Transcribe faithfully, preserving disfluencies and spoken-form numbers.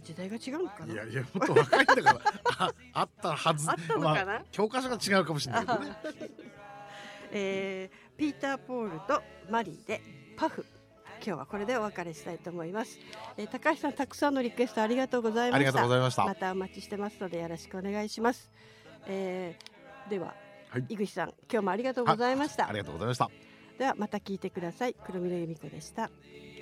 時代が違うのかな。 いやいやもっと若いんだからあ, あったはず。 あったのかな、 まあ、教科書が違うかもしれないけどね。 えー、ピーター・ポールとマリーでパフ。今日はこれでお別れしたいと思います、えー、高橋さんたくさんのリクエストありがとうございました。 ありがとうございました。 またお待ちしてますのでよろしくお願いします、えー、では、はい、井口さん今日もありがとうございました。 ありがとうございました。 ではまた聞いてください。黒見由美子でした。